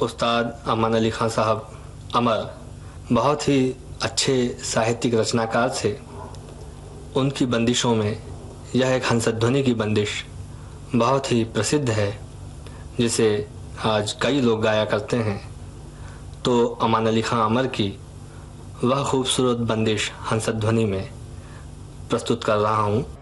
उस्ताद अमान अली खान साहब अमर बहुत ही अच्छे साहित्यिक रचनाकार थे। उनकी बंदिशों में यह एक हंसध्वनि की बंदिश बहुत ही प्रसिद्ध है, जिसे आज कई लोग गाया करते हैं। तो अमान अली खान अमर की वह खूबसूरत बंदिश हंसध्वनि में प्रस्तुत कर रहा हूँ।